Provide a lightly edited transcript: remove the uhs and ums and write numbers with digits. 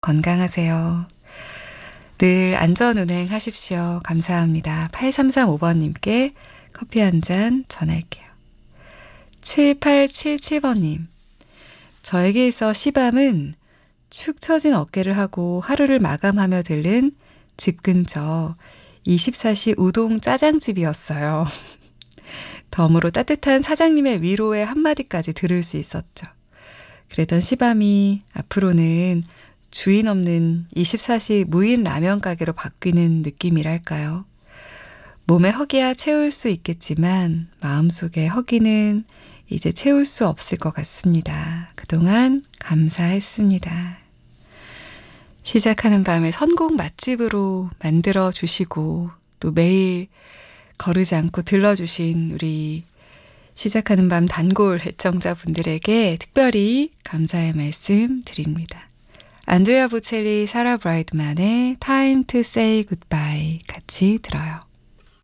건강하세요. 늘 안전운행 하십시오. 감사합니다. 8335번님께 커피 한 잔 전할게요. 7877번님. 저에게 있어 시밤은 축 처진 어깨를 하고 하루를 마감하며 들른 집 근처 24시 우동 짜장집이었어요. 덤으로 따뜻한 사장님의 위로의 한마디까지 들을 수 있었죠. 그랬던 시밤이 앞으로는 주인 없는 24시 무인 라면 가게로 바뀌는 느낌이랄까요. 몸에 허기야 채울 수 있겠지만 마음속에 허기는 이제 채울 수 없을 것 같습니다. 그동안 감사했습니다. 시작하는 밤에 선곡 맛집으로 만들어 주시고 또 매일 거르지 않고 들러주신 우리 시작하는 밤 단골 애청자분들에게 특별히 감사의 말씀 드립니다. 안드레아 보첼리, 사라 브라이드만의 Time to Say Goodbye 같이 들어요.